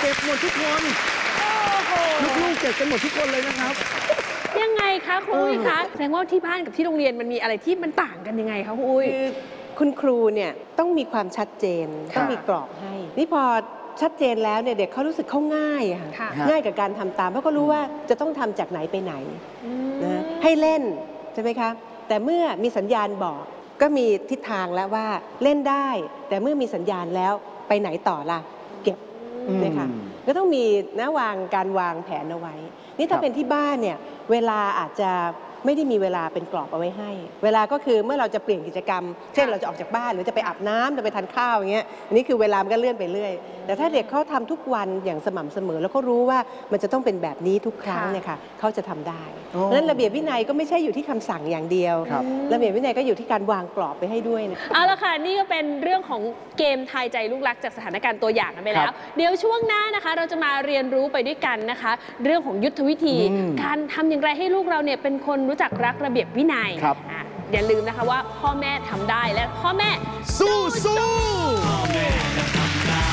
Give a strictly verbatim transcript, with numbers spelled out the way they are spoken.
ก็บหมดทุกคนลูกๆเก็บกันหมดทุกคนเลยนะครับยังไงคะครูอุ้ยคะแสดงว่าที่บ้านกับที่โรงเรียนมันมีอะไรที่มันต่างกันยังไงคะครูอุ้ยคือคุณครูเนี่ยต้องมีความชัดเจนต้องมีกรอบให้นี่พอชัดเจนแล้วเนี่ยเด็กเขารู้สึกเขาง่ายค่ะง่ายกับการทำตามเพราะเขารู้ว่าจะต้องทำจากไหนไปไหนนะให้เล่นใช่ไหมคะแต่เมื่อมีสัญญาณบอกก็มีทิศทางแล้วว่าเล่นได้แต่เมื่อมีสัญญาณแล้วไปไหนต่อล่ะเก็บนะคะก็ต้องมีนะวางการวางแผนเอาไว้นี่ถ้าเป็นที่บ้านเนี่ยเวลาอาจจะไม่ได้มีเวลาเป็นกรอบเอาไว้ให้เวลาก็คือเมื่อเราจะเปลี่ยนกิจกรรมเช่นเราจะออกจากบ้านหรือจะไปอาบน้ำจะไปทานข้าวอย่างเงี้ยอันนี้คือเวลามันก็เลื่อนไปเรื่อยแต่ถ้าเด็กเขาทำทุกวันอย่างสม่ำเสมอแล้วก็รู้ว่ามันจะต้องเป็นแบบนี้ทุกครั้งเนี่ยค่ะเขาจะทำได้เพราะฉะนั้นระเบียบวินัยก็ไม่ใช่อยู่ที่คำสั่งอย่างเดียวระเบียบวินัยก็อยู่ที่การวางกรอบไปให้ด้วยนะเอาละค่ะนี่ก็เป็นเรื่องของเกมทายใจลูกรักจากสถานการณ์ตัวอย่างกันไปแล้วเดี๋ยวช่วงหน้านะคะเราจะมาเรียนรู้ไปด้วยกันนะคะเรื่องของยุทธวิธีการทำอย่างไรให้ลูกเราเนี่ยเป็นคนรู้จักรักระเบียบวินัยอย่าลืมนะคะว่าพ่อแม่ทำได้และพ่อแม่สู้สู้